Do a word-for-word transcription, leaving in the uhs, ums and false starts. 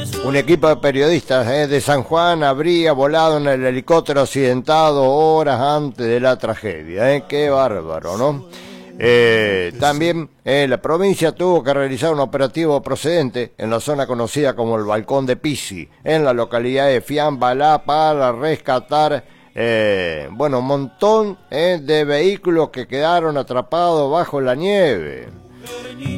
Un equipo de periodistas eh, de San Juan habría volado en el helicóptero accidentado horas antes de la tragedia. Eh. Qué bárbaro, ¿no? Eh, también eh, la provincia tuvo que realizar un operativo procedente en la zona conocida como el Balcón de Pisi, en la localidad de Fiambalá, para rescatar eh, bueno, un montón eh, de vehículos que quedaron atrapados bajo la nieve.